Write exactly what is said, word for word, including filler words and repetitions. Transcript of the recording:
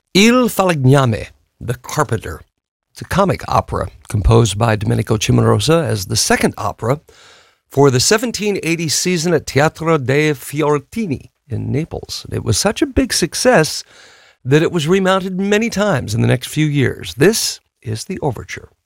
Il Falegname, The Carpenter. It's a comic opera composed by Domenico Cimarosa as the second opera for the seventeen eighty season at Teatro dei Fiorentini in Naples. It was such a big success that it was remounted many times in the next few years. This is the overture.